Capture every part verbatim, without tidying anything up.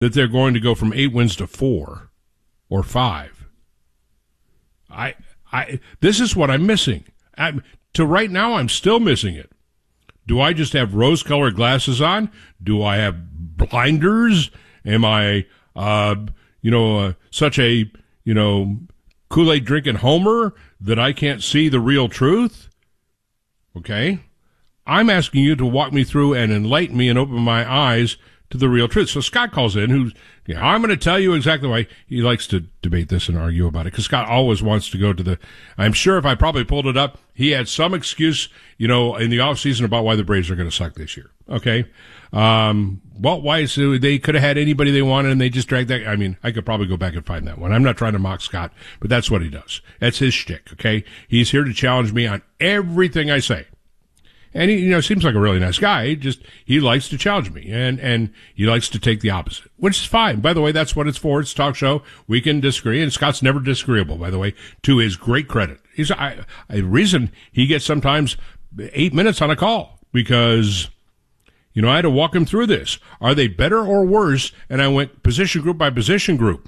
that they're going to go from eight wins to four or five. I, I, this is what I'm missing. I'm, to right now, I'm still missing it. Do I just have rose-colored glasses on? Do I have blinders? Am I, uh, you know, uh, such a, you know, Kool-Aid drinking homer that I can't see the real truth? Okay? I'm asking you to walk me through and enlighten me and open my eyes to the real truth. So Scott calls in, who's, you know, I'm going to tell you exactly why. He likes to debate this and argue about it, because Scott always wants to go to the, I'm sure if I probably pulled it up, he had some excuse, you know, in the offseason about why the Braves are going to suck this year. Okay? Um, well, why is it, they could have had anybody they wanted and they just dragged that. I mean, I could probably go back and find that one. I'm not trying to mock Scott, but that's what he does. That's his shtick, okay? He's here to challenge me on everything I say. And he, you know, seems like a really nice guy. He just, he likes to challenge me, and, and he likes to take the opposite, which is fine. By the way, that's what it's for. It's a talk show. We can disagree, and Scott's never disagreeable, by the way, to his great credit. He's, I, a reason he gets sometimes eight minutes on a call, because, you know, I had to walk him through this. Are they better or worse? And I went position group by position group.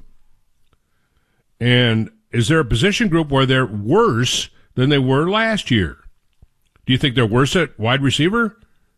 And is there a position group where they're worse than they were last year? Do you think they're worse at wide receiver?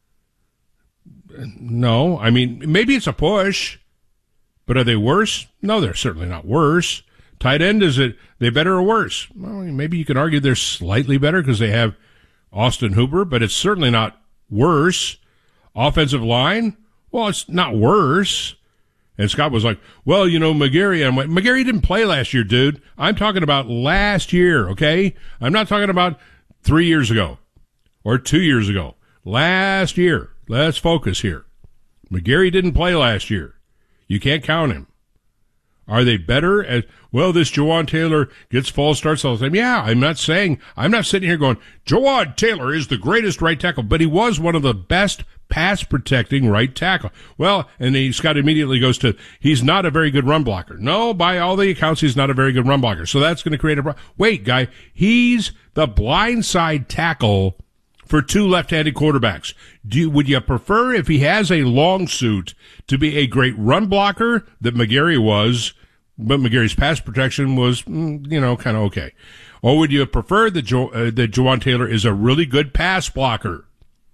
No. I mean, maybe it's a push, but are they worse? No, they're certainly not worse. Tight end, is it, they better or worse? Well, maybe you can argue they're slightly better because they have Austin Hooper, but it's certainly not worse. Offensive line, well, it's not worse. And Scott was like, well, you know, McGarry, I'm like, McGarry didn't play last year, dude. I'm talking about last year, okay? I'm not talking about three years ago. Or two years ago. Last year. Let's focus here. McGarry didn't play last year. You can't count him. Are they better? As, well, this Jawaan Taylor gets false starts all the time. Yeah, I'm not saying, I'm not sitting here going, Jawaan Taylor is the greatest right tackle, but he was one of the best pass-protecting right tackle. Well, and he, Scott immediately goes to, he's not a very good run blocker. No, by all the accounts, he's not a very good run blocker. So that's going to create a problem. Wait, guy, he's the blindside tackle for two left-handed quarterbacks. Do you, would you prefer, if he has a long suit, to be a great run blocker that McGarry was, but McGarry's pass protection was, you know, kind of okay? Or would you prefer that, jo- uh, that Jawaan Taylor is a really good pass blocker?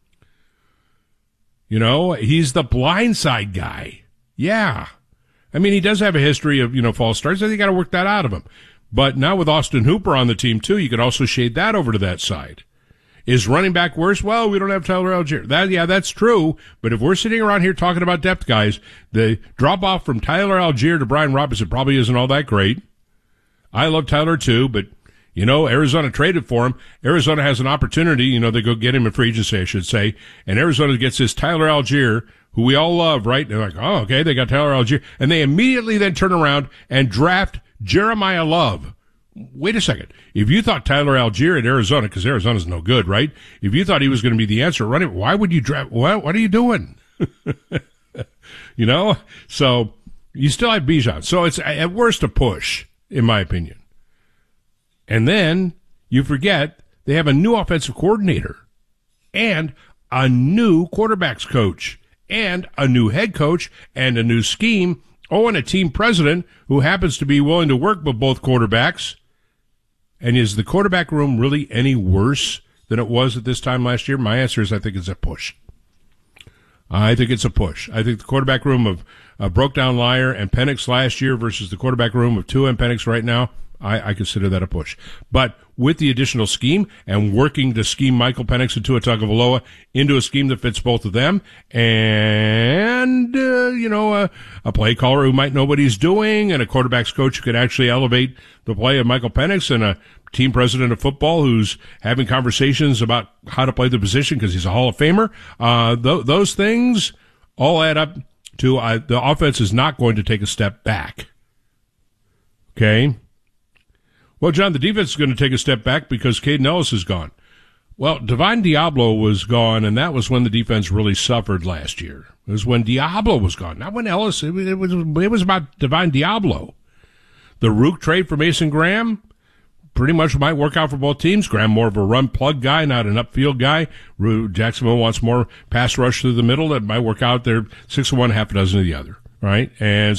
You know, he's the blindside guy. Yeah. I mean, he does have a history of, you know, false starts. I think you got to work that out of him. But now with Austin Hooper on the team, too, you could also shade that over to that side. Is running back worse? Well, we don't have Tyler Algier. That, yeah, that's true. But if we're sitting around here talking about depth guys, the drop off from Tyler Algier to Brian Robinson probably isn't all that great. I love Tyler too, but, you know, Arizona traded for him. Arizona has an opportunity, you know, they go get him in free agency, I should say. And Arizona gets this Tyler Algier, who we all love, right? They're like, oh, okay, they got Tyler Algier. And they immediately then turn around and draft Jeremiah Love. Wait a second. If you thought Tyler Algier at Arizona, because Arizona's no good, right? If you thought he was going to be the answer running, why would you draft? What, what are you doing? You know? So you still have Bijan. So it's at worst a push, in my opinion. And then you forget they have a new offensive coordinator and a new quarterbacks coach and a new head coach and a new scheme. Oh, and a team president who happens to be willing to work with both quarterbacks. And is the quarterback room really any worse than it was at this time last year? My answer is I think it's a push. I think it's a push. I think the quarterback room of uh, Broke Down Liar and Penix last year versus the quarterback room of Tua and Penix right now, I, I consider that a push. But with the additional scheme and working to scheme Michael Penix and Tua Tagovailoa into a scheme that fits both of them, and, uh, you know, a, a play caller who might know what he's doing, and a quarterback's coach who could actually elevate the play of Michael Penix, and a team president of football who's having conversations about how to play the position because he's a Hall of Famer. Uh, th- those things all add up to uh, the offense is not going to take a step back. Okay? Well, John, the defense is going to take a step back because Caden Ellis is gone. Well, Divine Diablo was gone, and that was when the defense really suffered last year. It was when Diablo was gone, not when Ellis. It, it was it was about Divine Diablo. The Rook trade for Mason Graham pretty much might work out for both teams. Graham more of a run plug guy, not an upfield guy. Jacksonville wants more pass rush through the middle. That might work out. They're six of one, half a dozen of the other. right? And